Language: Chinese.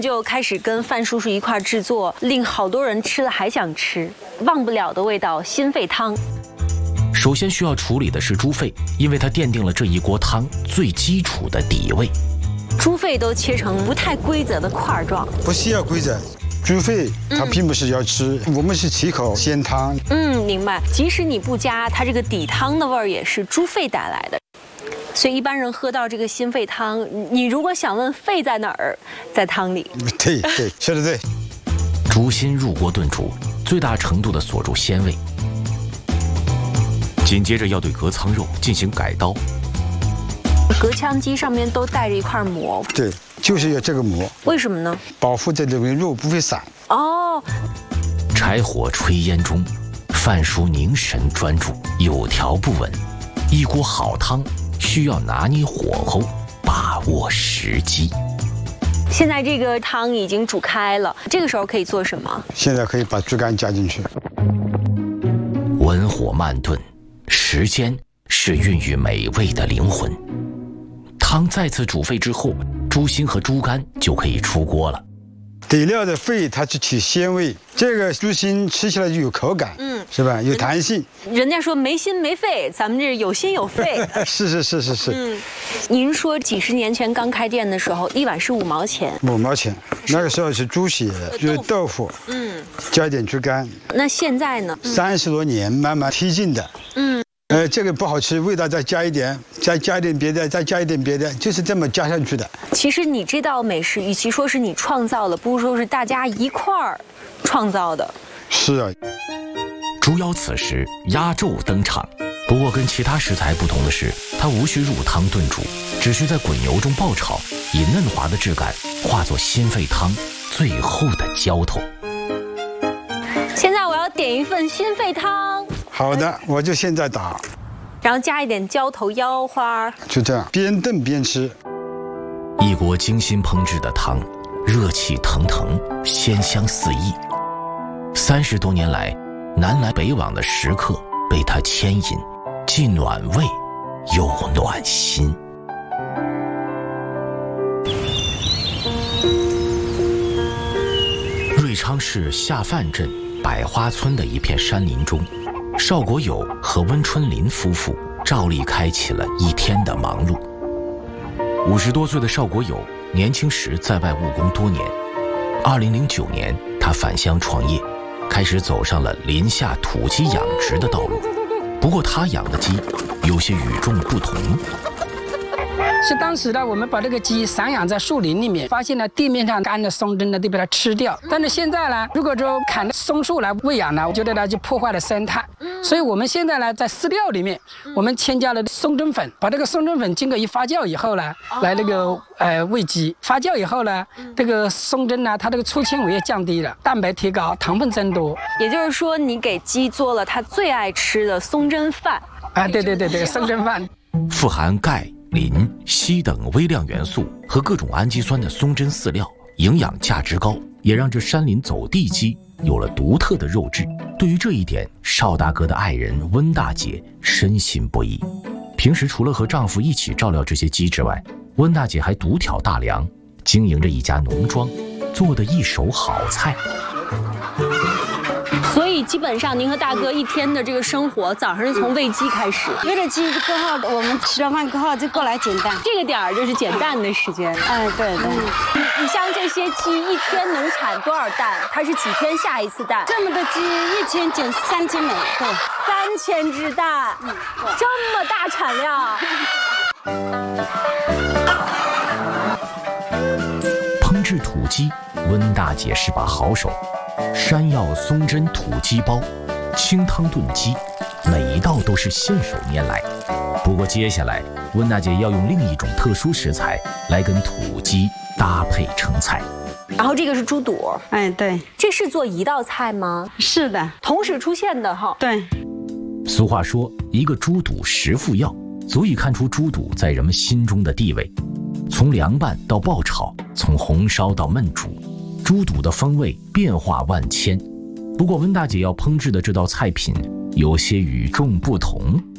就开始跟范叔叔一块制作，令好多人吃了还想吃，忘不了的味道——心肺汤。 首先需要处理的是猪肺，因为它奠定了这一锅汤最基础的底味。 猪肺都切成不太规则的块状， 不需要规则。猪肺它并不是要吃，我们是起口鲜汤。 明白。即使你不加，它这个底汤的味儿也是猪肺带来的。所以一般人喝到这个心肺汤，你如果想问肺在哪儿，在汤里。 对，说得对。 猪心入锅炖煮，最大程度的锁住鲜味。紧接着要对隔舱肉进行改刀。 隔腔机上面都带着一块膜。 对，就是要这个膜。为什么呢？ 保护这个肉不会散。 哦。 柴火炊烟中，范叔凝神专注，有条不紊。一锅好汤需要拿捏火候，把握时机。 现在这个汤已经煮开了，这个时候可以做什么？ 现在可以把猪肝加进去。 文火慢炖，时间是孕育美味的灵魂。汤再次煮沸之后，猪心和猪肝就可以出锅了。 底料的肺它是起鲜味，这个猪心吃起来就有口感，是吧？有弹性。 人家说没心没肺，咱们这有心有肺。 是。 您说几十年前刚开店的时候，一碗是5毛钱。5 毛钱，那个时候是猪血，就是豆腐，加点猪肝。 那现在呢 ？30多年慢慢提进的，这个不好吃，味道再加一点，再加一点别的，再加一点别的，就是这么加上去的。 其实你这道美食，与其说是你创造了，不如说是大家一块儿创造的。 是啊。 猪腰此时压轴登场，不过跟其他食材不同的是，它无需入汤炖煮，只需在滚油中爆炒，以嫩滑的质感化作心肺汤最后的浇头。 现在我要点一份心肺汤。 好的，我就现在打， 然后加一点浇头腰花， 就这样边炖边吃。 一锅精心烹制的汤，热气腾腾，鲜香四溢。30多年来，南来北往的食客被它牵引，既暖胃又暖心。瑞昌市下范镇百花村的一片山林中，邵国友和温春林夫妇照例开启了一天的忙碌。50多岁的邵国友年轻时在外务工多年，2009年他返乡创业，开始走上了林下土鸡养殖的道路。不过他养的鸡有些与众不同。 是当时呢，我们把这个鸡散养在树林里面，发现了地面上干的松针呢都被它吃掉。但是现在呢，如果说砍松树来喂养呢，我觉得呢就破坏了生态。所以我们现在呢，在饲料里面，我们添加了松针粉，把这个松针粉经过一发酵以后呢，来那个喂鸡。发酵以后呢，这个松针呢，它这个粗纤维也降低了，蛋白提高，糖分增多。 也就是说，你给鸡做了它最爱吃的松针饭。 啊，对，松针饭， 富含钙、磷、硒等微量元素和各种氨基酸的松针饲料，营养价值高，也让这山林走地鸡有了独特的肉质。对于这一点，邵大哥的爱人温大姐深信不疑。平时除了和丈夫一起照料这些鸡之外，温大姐还独挑大梁，经营着一家农庄，做的一手好菜。 所以基本上您和大哥一天的这个生活，早上是从喂鸡开始， 喂了鸡过后，我们吃了饭过后就过来捡蛋， 这个点儿就是捡蛋的时间。 对。 你像这些鸡一天能产多少蛋？它是几天下一次蛋？ 这么多鸡一天捡3000枚，对 ，3000只蛋，这么大产量。 烹制土鸡，温大姐是把好手。山药松针土鸡煲、清汤炖鸡，每一道都是现手拈来。不过接下来，温大姐要用另一种特殊食材来跟土鸡搭配成菜。 然后这个是猪肚， 对， 这是做一道菜吗？ 是的， 同时出现的哈。 对。 俗话说，一个猪肚10副药，足以看出猪肚在人们心中的地位。从凉拌到爆炒，从红烧到焖煮，猪肚的风味变化万千。不过温大姐要烹制的这道菜品有些与众不同。